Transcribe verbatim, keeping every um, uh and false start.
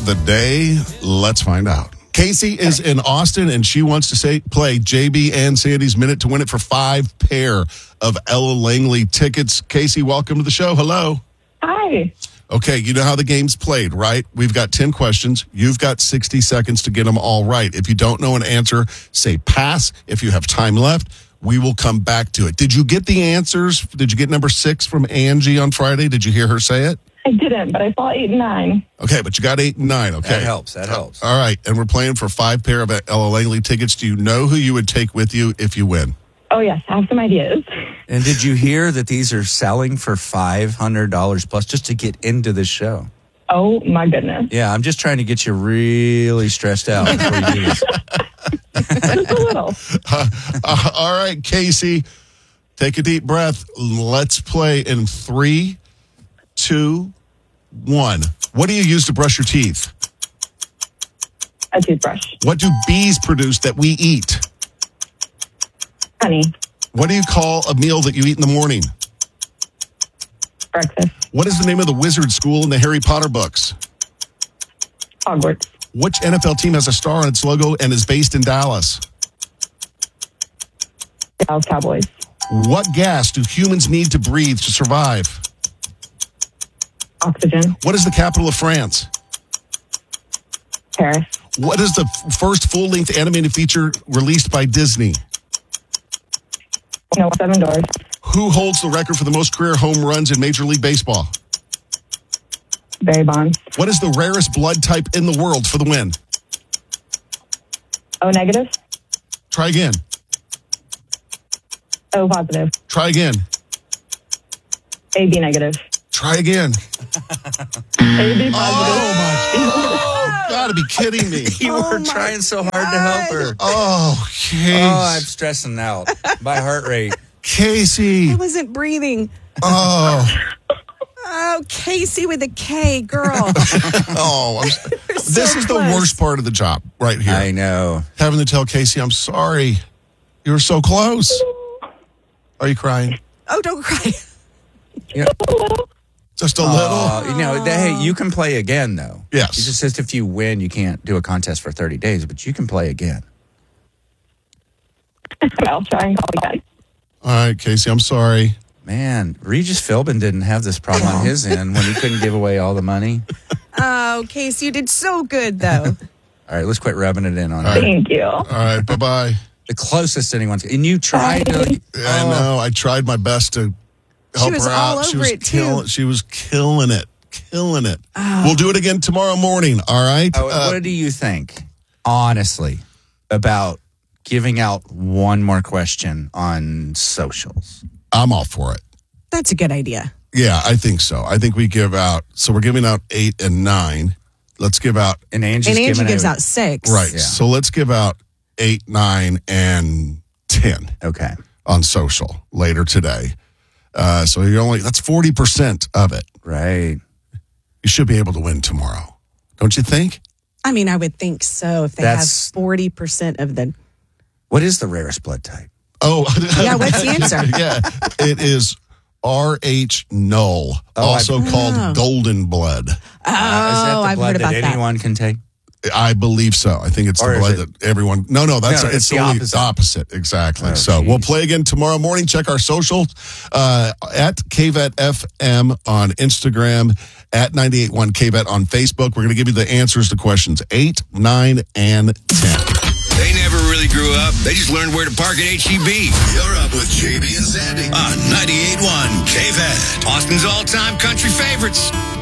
the day? Let's find out. Casey is in Austin, and she wants to say play J B and Sandy's Minute to win it for five pair of Ella Langley tickets. Casey, welcome to the show. Hello. Hi. Okay, you know how the game's played, right? We've got ten questions. You've got sixty seconds to get them all right. If you don't know an answer, say pass. If you have time left, we will come back to it. Did you get the answers? Did you get number six from Angie on Friday? Did you hear her say it? I didn't, but I saw eight and nine. Okay, but you got eight and nine, okay? That helps, that helps. All right, and we're playing for five pair of Ella Langley tickets. Do you know who you would take with you if you win? Oh, yes. I have some ideas. And did you hear that these are selling for five hundred dollars plus just to get into the show? Oh, my goodness. Yeah, I'm just trying to get you really stressed out before you do this. Just a little. Uh, uh, all right, Casey, take a deep breath. Let's play in three, two, one. What do you use to brush your teeth? A toothbrush. What do bees produce that we eat? Honey. What do you call a meal that you eat in the morning? Breakfast. What is the name of the wizard school in the Harry Potter books? Hogwarts. Which N F L team has a star on its logo and is based in Dallas? Dallas Cowboys. What gas do humans need to breathe to survive? Oxygen. What is the capital of France? Paris. What is the f- first full-length animated feature released by Disney? No, Seven Doors. Who holds the record for the most career home runs in Major League Baseball? Barry Bonds. What is the rarest blood type in the world for the win? O negative. Try again. O positive. Try again. A B negative. Try again. A B positive. Oh, my. Gotta be kidding me. You Oh were my trying so hard to help her. Oh, Casey. Oh, I'm stressing out. My heart rate. Casey. I wasn't breathing. Oh. Oh, Casey with a K, girl. Oh, I'm, so this is the close. worst part of the job right here. I know. Having to tell Casey, I'm sorry. You were so close. Are you crying? Oh, don't cry. Yeah. Just a Uh, little? you know, they, hey, you can play again, though. Yes. It just says if you win, you can't do a contest for thirty days, but you can play again. I'll try and call again. All right, Casey, I'm sorry. Man, Regis Philbin didn't have this problem on his end when he couldn't give away all the money. Oh, Casey, you did so good, though. All right, let's quit rubbing it in on her. All right. Thank you. All right, bye-bye. The closest anyone's... And you tried to... I know. I tried my best to help was her all out. She over was it, too. killing. She was killing it, killing it. We'll do it again tomorrow morning. All right. Oh, Uh, what do you think, honestly, about giving out one more question on socials? I'm all for it. That's a good idea. Yeah, I think so. I think we give out. So we're giving out eight and nine. Let's give out. And Angie's And Angie giving gives out... out six. Right. Yeah. So let's give out eight, nine, and ten Okay. on social later today. Uh, so you're only that's forty percent of it. Right. You should be able to win tomorrow, don't you think? I mean, I would think so if they That's- have forty percent of the... What is the rarest blood type? Oh, Yeah, what's the answer? yeah, it is R H null, Oh, also I've- called Oh. golden blood. Uh, is that Oh, the I've blood heard about that that. anyone can take? I believe so. I think it's Or the is blood it- that everyone. No, no, that's No, it's, it's the only opposite. opposite. Exactly. Oh, so geez. we'll play again tomorrow morning. Check our socials uh, at K V E T F M on Instagram, at ninety-eight point one K V E T on Facebook. We're going to give you the answers to questions eight, nine, and ten. They never really grew up. They just learned where to park at H E B. You're up with J B and Sandy on ninety-eight point one K V E T. Austin's all-time country favorites.